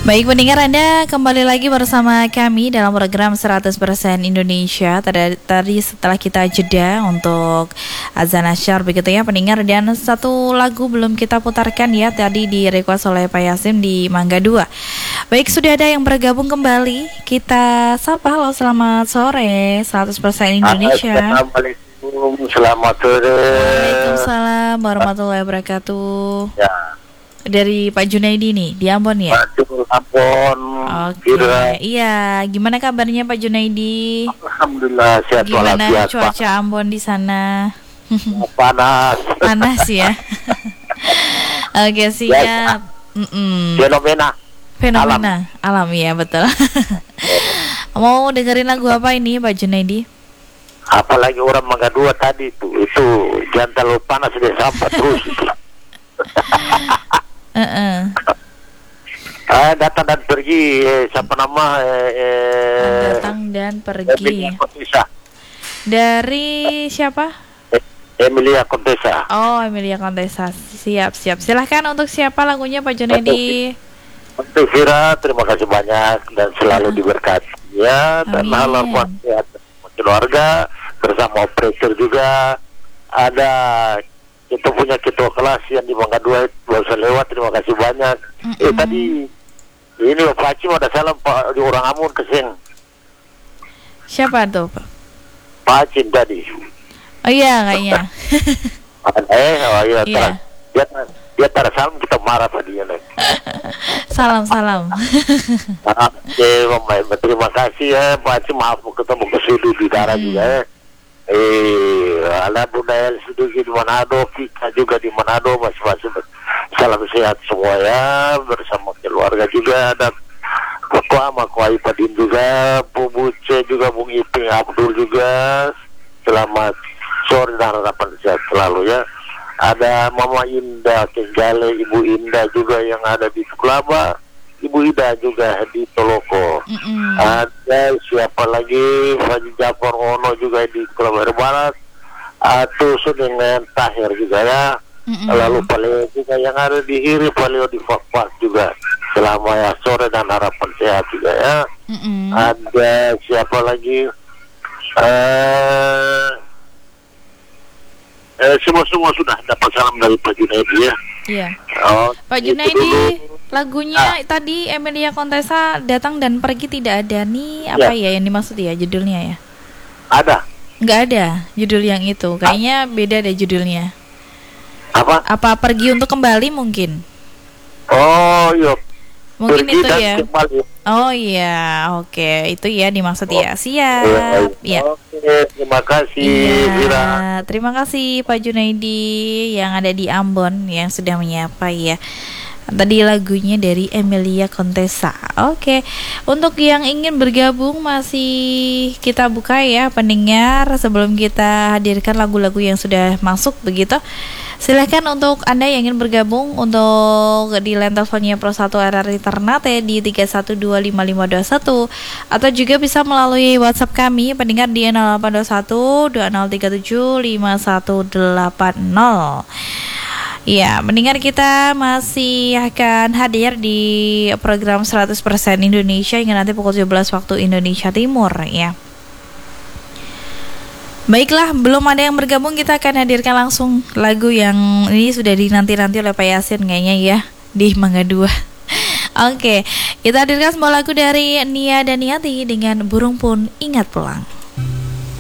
Baik pendengar, Anda kembali lagi bersama kami dalam program 100% Indonesia. Tadi setelah kita jeda untuk azan asyar begitu ya pendengar. Dan satu lagu belum kita putarkan ya, tadi di request oleh Pak Yasim di Mangga 2. Baik, sudah ada yang bergabung kembali. Kita sapa, halo selamat sore 100% Indonesia. Assalamualaikum, selamat sore. Waalaikumsalam warahmatullahi wabarakatuh. Ya. Dari Pak Junaidi nih, di Ambon ya? Pak Ambon. Oke, iya. Gimana kabarnya Pak Junaidi? Alhamdulillah sehat walafiat. Gimana cuaca Ambon di sana? Panas. Panas ya. Oke, siap. Fenomena alam ya, betul. Mau dengerin lagu apa ini Pak Junaidi? Apalagi orang Mangga 2 tadi itu jangan terlalu panas dia sampai terus. Datang dan pergi, siapa nama? Datang dan pergi. Dari siapa? Emilia Contessa. Oh, Emilia Contessa. Siap. Silahkan, untuk siapa lagunya Pak Junaidi? Untuk Vira, terima kasih banyak dan selalu diberkati ya. Dan harapan sehat keluarga bersama operator juga. Ada kita punya ketua kelas yang di Mangga 2 baru lewat, terima kasih banyak. Tadi ini Pak Acim ada salam Pak di orang Amun keseng. Siapa tuh Pak? Pak Acim tadi. Oh iya kayaknya. Iya. Dia taruh salam, kita marah tadi ya. Salam. Terima kasih ya Pak Acim, maaf ketemu kesudu di darat juga ya. Ala Bunda El Sudugi di Manado, kita juga di Manado, masing-masing salam sehat semua ya, bersama keluarga juga, dan Ketua Makwa Ipadin juga, Bu Buce juga, Bung Iping Abdul juga, selamat sore dan harapan sehat selalu ya. Ada Mama Indah Kenggale, Ibu Indah juga yang ada di Suklaba, Ibu Ida juga di Toloko. Ada siapa lagi? Haji Jafar Ono juga di Kelabari Barat. Atau dengan Tahir juga ya. Lalu Paleo juga yang ada di Hiri, Paleo di Fakfak juga. Selama ya sore dan harapan sehat juga ya. Ada siapa lagi? Semua sudah dapat salam dari Pak Junaidi ya. Iya. Pak Junaidi, lagunya tadi Emilia Contessa Datang dan Pergi tidak ada nih, apa ya yang dimaksud ya judulnya ya? Ada. Nggak ada judul yang itu, kayaknya beda deh judulnya. Apa Pergi untuk Kembali mungkin? Oh iya. Mungkin pergi itu ya. Kembali. Oh iya, oke, itu ya dimaksud ya. Siap. Ya. Oke, terima kasih. Iya, terima kasih Pak Junaidi yang ada di Ambon yang sudah menyapa ya. Tadi lagunya dari Emilia Contessa. Oke, untuk yang ingin bergabung masih kita buka ya pendengar, sebelum kita hadirkan lagu-lagu yang sudah masuk begitu. Silahkan untuk Anda yang ingin bergabung untuk di line teleponnya Pro 1 RRI Ternate di 31255521, atau juga bisa melalui WhatsApp kami pendengar di 0821 2037 5180. Ya, mendengar kita masih akan hadir di program 100% Indonesia hingga nanti pukul 17 waktu Indonesia Timur ya. Baiklah, belum ada yang bergabung, kita akan hadirkan langsung lagu yang ini sudah dinanti-nanti oleh Pak Yasin kayaknya ya, di Mangga 2. Oke, kita hadirkan sebuah lagu dari Nia dan Niati dengan Burung Pun Ingat Pulang.